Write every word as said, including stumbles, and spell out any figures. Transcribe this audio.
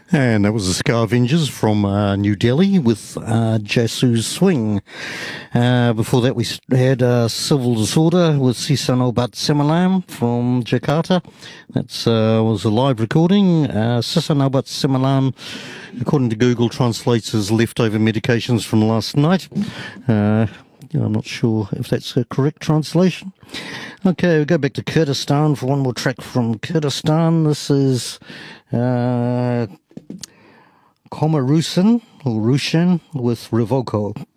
And that was the Scavengers from uh, New Delhi with uh, Jasu Swing. Uh, before that, we had uh, Civil Disorder with Sisano Bat Semalam from Jakarta. That uh, was a live recording. Uh, Sisano Bat Semalam, according to Google, translates as leftover medications from last night. Uh, I'm not sure if that's a correct translation. Okay, we'll go back to Kurdistan for one more track from Kurdistan. This is uh, Komarusin or Rushan with Revoko.